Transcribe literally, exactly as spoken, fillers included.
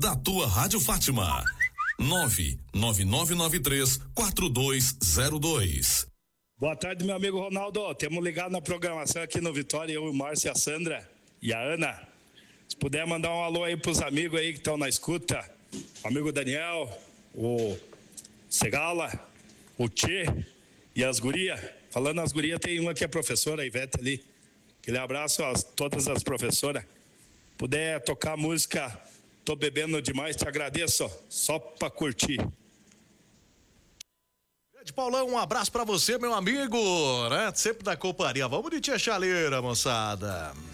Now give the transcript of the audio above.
da tua Rádio Fátima. nove nove nove nove três quatro dois zero dois. Boa tarde, meu amigo Ronaldo. Temos ligado na programação aqui no Vitória, eu, o Márcio, a Sandra e a Ana. Se puder mandar um alô aí pros amigos aí que estão na escuta. O amigo Daniel, o Segala, o Tchê e as gurias. Falando as gurias, tem uma que é professora, a Ivete ali. Aquele abraço a todas as professoras. Puder tocar a música Tô Bebendo Demais, te agradeço. Só pra curtir. Grande Paulão, um abraço pra você, meu amigo, né? Sempre da companhia. Vamos de tia chaleira, moçada.